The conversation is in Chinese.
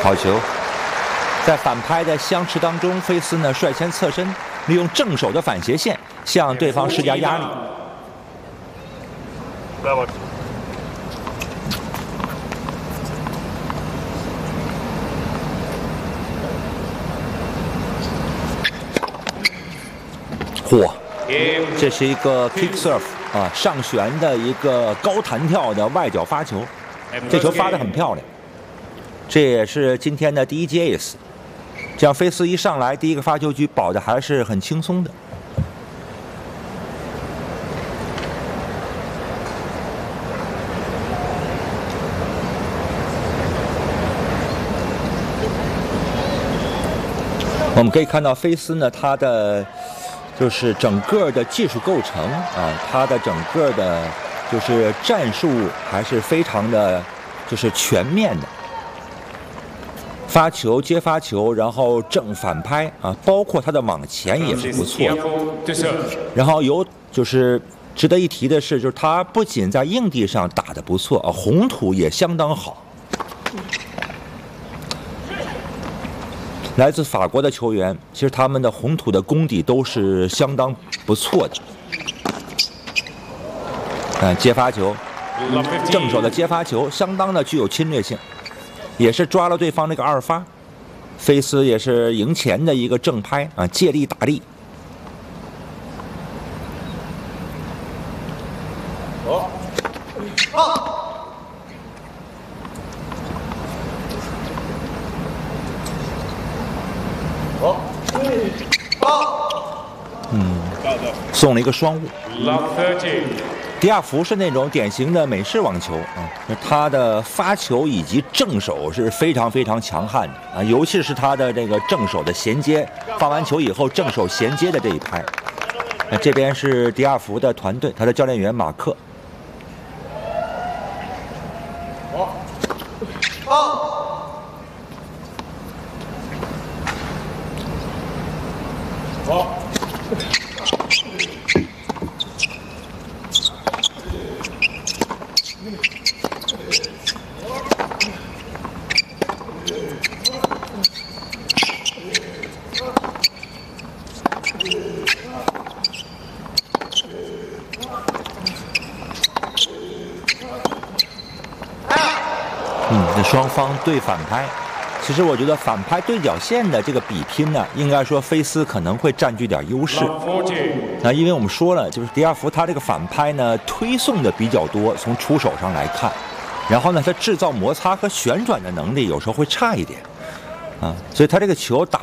好球！在反拍的相持当中，菲斯呢率先侧身，利用正手的反斜线向对方施加压力。嚯！这是一个 kick serve 啊，上旋的一个高弹跳的外角发球，这球发得很漂亮。这也是今天的第一节 ace。这样菲斯一上来，第一个发球局保的还是很轻松的。我们可以看到菲斯呢，他的就是整个的技术构成啊，他的整个的就是战术还是非常的就是全面的。发球、接发球，然后正反拍啊，包括他的网前也是不错的。然后就是值得一提的是，就是他不仅在硬地上打得不错啊，红土也相当好。来自法国的球员，其实他们的红土的功底都是相当不错的。接发球，正手的接发球相当的具有侵略性。也是抓了对方那个二发，菲斯也是赢前的一个正拍啊，借力打力。送了一个双误。迪亚福是那种典型的美式网球啊，他的发球以及正手是非常非常强悍的啊，尤其是他的这个正手的衔接，发完球以后正手衔接的这一拍。那这边是迪亚福的团队，他的教练员马克。这双方对反拍，其实我觉得反拍对角线的这个比拼呢，应该说菲斯可能会占据点优势。因为我们说了，就是迪亚福他这个反拍呢推送的比较多，从出手上来看，然后呢他制造摩擦和旋转的能力有时候会差一点啊，所以他这个球打